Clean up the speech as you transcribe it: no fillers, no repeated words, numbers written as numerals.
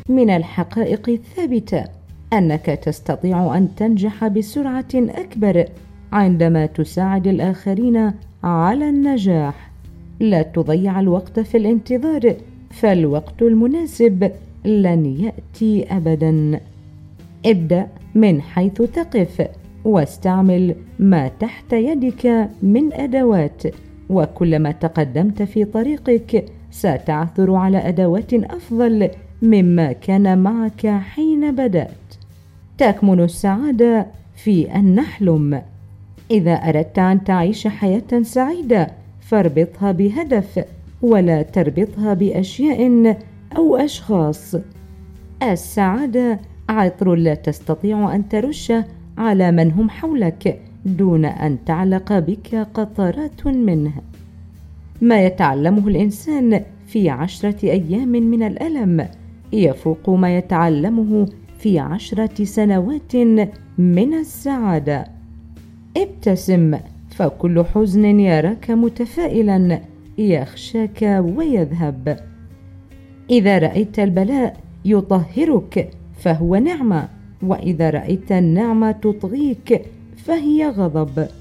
من الحقائق الثابتة أنك تستطيع أن تنجح بسرعة أكبر عندما تساعد الآخرين على النجاح. لا تضيع الوقت في الانتظار، فالوقت المناسب لن يأتي أبدا. ابدأ من حيث تقف، واستعمل ما تحت يدك من أدوات، وكلما تقدمت في طريقك ستعثر على أدوات أفضل مما كان معك حين بدأت. تكمن السعادة في أن نحلم. إذا أردت أن تعيش حياة سعيدة فاربطها بهدف، ولا تربطها بأشياء أو أشخاص. السعادة عطر لا تستطيع أن ترشه على من هم حولك دون أن تعلق بك قطرات منه. ما يتعلمه الإنسان في 10 أيام من الألم يفوق ما يتعلمه في 10 سنوات من السعادة. ابتسم، فكل حزن يراك متفائلا يخشاك ويذهب. إذا رأيت البلاء يطهرك فهو نعمة، وإذا رأيت النعمة تطغيك فهي غضب.